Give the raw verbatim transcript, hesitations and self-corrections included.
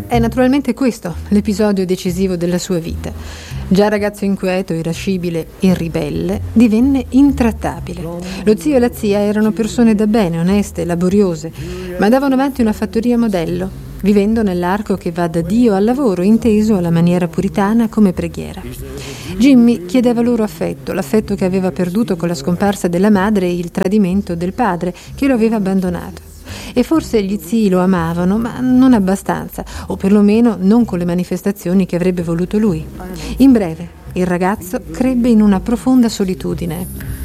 È naturalmente questo l'episodio decisivo della sua vita. Già ragazzo inquieto, irascibile e ribelle, divenne intrattabile. Lo zio e la zia erano persone da bene, oneste, laboriose, ma andavano avanti una fattoria modello, vivendo nell'arco che va da Dio al lavoro, inteso alla maniera puritana come preghiera. Jimmy chiedeva loro affetto, l'affetto che aveva perduto con la scomparsa della madre e il tradimento del padre che lo aveva abbandonato. E forse gli zii lo amavano, ma non abbastanza, o perlomeno non con le manifestazioni che avrebbe voluto lui. In breve, il ragazzo crebbe in una profonda solitudine.